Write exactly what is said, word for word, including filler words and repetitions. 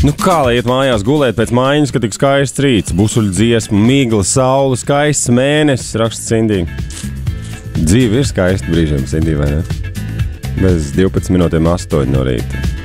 Nu kā lai iet mājās gulēt pēc mājiņas, ka tik skaists rīts, busuļu dziesma, migla, saule, skaists mēnesis, raksta Sindija. Dzīve ir skaista brīžiem, Sindija, vai ne? Bez divpadsmit minūtēm astoņi no rīta.